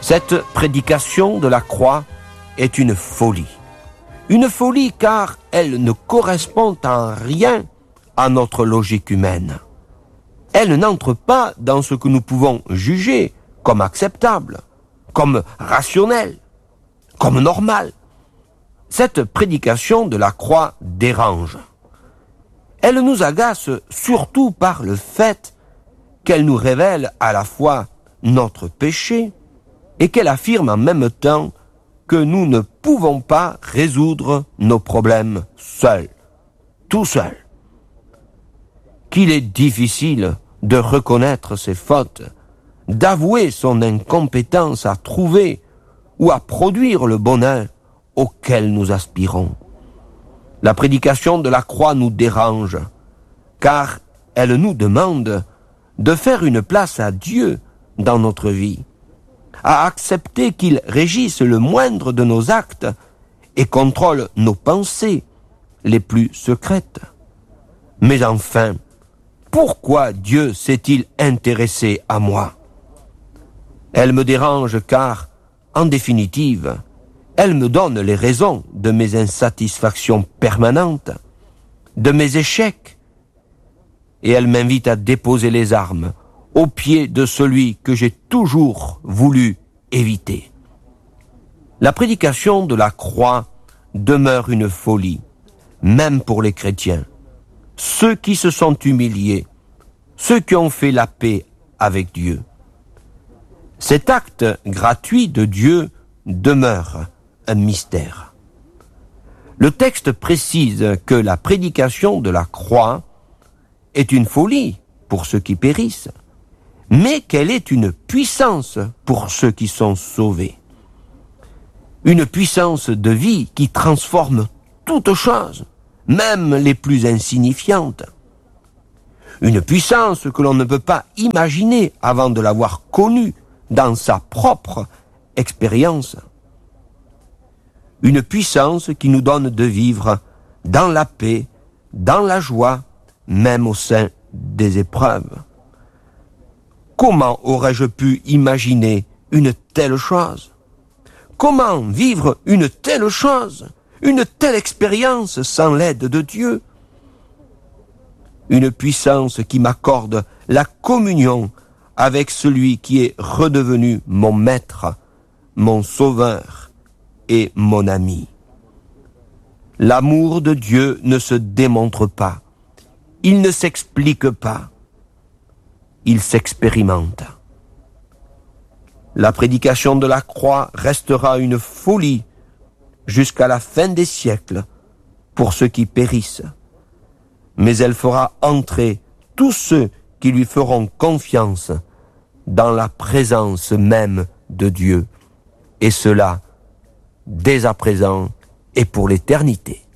Cette prédication de la croix est une folie. Une folie car elle ne correspond en rien à notre logique humaine. Elle n'entre pas dans ce que nous pouvons juger comme acceptable, comme rationnel, comme normal. Cette prédication de la croix dérange. Elle nous agace surtout par le fait qu'elle nous révèle à la fois notre péché et qu'elle affirme en même temps que nous ne pouvons pas résoudre nos problèmes seuls, tout seuls. Qu'il est difficile de reconnaître ses fautes, d'avouer son incompétence à trouver ou à produire le bonheur auquel nous aspirons. La prédication de la croix nous dérange, car elle nous demande de faire une place à Dieu dans notre vie, à accepter qu'il régisse le moindre de nos actes et contrôle nos pensées les plus secrètes. Mais enfin, pourquoi Dieu s'est-il intéressé à moi? Elle me dérange car, en définitive, elle me donne les raisons de mes insatisfactions permanentes, de mes échecs, et elle m'invite à déposer les armes aux pieds de celui que j'ai toujours voulu éviter. La prédication de la croix demeure une folie, même pour les chrétiens, ceux qui se sont humiliés, ceux qui ont fait la paix avec Dieu. Cet acte gratuit de Dieu demeure un mystère. Le texte précise que la prédication de la croix est une folie pour ceux qui périssent, mais qu'elle est une puissance pour ceux qui sont sauvés. Une puissance de vie qui transforme toutes choses, même les plus insignifiantes. Une puissance que l'on ne peut pas imaginer avant de l'avoir connue dans sa propre expérience. Une puissance qui nous donne de vivre dans la paix, dans la joie, même au sein des épreuves. Comment aurais-je pu imaginer une telle chose? Comment vivre une telle chose, une telle expérience sans l'aide de Dieu? Une puissance qui m'accorde la communion avec celui qui est redevenu mon maître, mon sauveur et mon ami. L'amour de Dieu ne se démontre pas, il ne s'explique pas, il s'expérimente. La prédication de la croix restera une folie jusqu'à la fin des siècles pour ceux qui périssent, mais elle fera entrer tous ceux qui lui feront confiance dans la présence même de Dieu, et cela dès à présent et pour l'éternité.